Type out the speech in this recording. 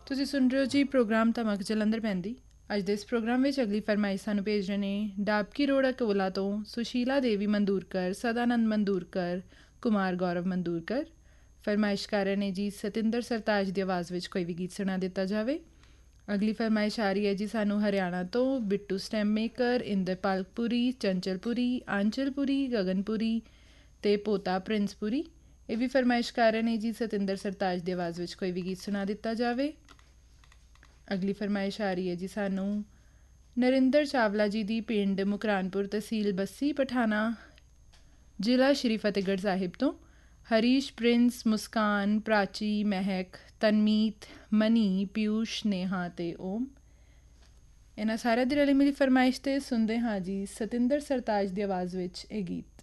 ਤੁਸੀਂ ਸੁਣ ਰਹੇ ਹੋ ਜੀ ਪ੍ਰੋਗਰਾਮ ਧਮਕ ਜਲੰਧਰ ਪੈਂਦੀ। ਅੱਜ ਦੇ ਇਸ ਪ੍ਰੋਗਰਾਮ ਵਿੱਚ ਅਗਲੀ ਫਰਮਾਇਸ਼ ਸਾਨੂੰ ਭੇਜ ਰਹੇ ਨੇ ਡਾਬਕੀ ਰੋਡ ਅਕੋਲਾ ਤੋਂ ਸੁਸ਼ੀਲਾ ਦੇਵੀ ਮੰਦੂਰਕਰ, ਸਦਾਨੰਦ ਮੰਦੂਰਕਰ, ਕੁਮਾਰ ਗੌਰਵ ਮੰਦੂਰਕਰ। ਫਰਮਾਇਸ਼ ਕਰ ਰਹੇ ਨੇ ਜੀ ਸਤਿੰਦਰ ਸਰਤਾਜ ਦੀ ਆਵਾਜ਼ ਵਿੱਚ ਕੋਈ ਵੀ ਗੀਤ ਸੁਣਾ ਦਿੱਤਾ ਜਾਵੇ। ਅਗਲੀ ਫਰਮਾਇਸ਼ ਆ ਰਹੀ ਹੈ ਜੀ ਸਾਨੂੰ ਹਰਿਆਣਾ ਤੋਂ ਬਿੱਟੂ ਸਟੈਮ ਮੇਕਰ, ਇੰਦਰਪਾਲਪੁਰੀ, ਚੰਚਲਪੁਰੀ, ਆਂਚਲਪੁਰੀ, ਗਗਨਪੁਰੀ ਅਤੇ ਪੋਤਾ ਪ੍ਰਿੰਸਪੁਰੀ। ਇਹ ਵੀ ਫਰਮਾਇਸ਼ ਕਰ ਰਹੇ ਨੇ ਜੀ ਸਤਿੰਦਰ ਸਰਤਾਜ ਦੀ ਆਵਾਜ਼ ਵਿੱਚ ਕੋਈ ਵੀ ਗੀਤ ਸੁਣਾ ਦਿੱਤਾ ਜਾਵੇ। ਅਗਲੀ ਫਰਮਾਇਸ਼ ਆ ਰਹੀ ਹੈ ਜੀ ਸਾਨੂੰ ਨਰਿੰਦਰ ਚਾਵਲਾ ਜੀ ਦੀ ਪਿੰਡ ਮੁਕਰਾਨਪੁਰ, ਤਹਿਸੀਲ ਬੱਸੀ ਪਠਾਣਾ, ਜ਼ਿਲ੍ਹਾ ਸ਼੍ਰੀ ਫਤਿਹਗੜ੍ਹ ਸਾਹਿਬ ਤੋਂ। ਹਰੀਸ਼, ਪ੍ਰਿੰਸ, ਮੁਸਕਾਨ, ਪ੍ਰਾਚੀ, ਮਹਿਕ, ਤਨਮੀਤ, ਮਨੀ, ਪਿਊਸ਼, ਨੇਹਾ ਅਤੇ ਓਮ। ਇਹਨਾਂ ਸਾਰਿਆਂ ਦੀ ਰਲੀ ਮਿਲੀ ਫਰਮਾਇਸ਼ 'ਤੇ ਸੁਣਦੇ ਹਾਂ ਜੀ ਸਤਿੰਦਰ ਸਰਤਾਜ ਦੀ ਆਵਾਜ਼ ਵਿੱਚ ਇਹ ਗੀਤ।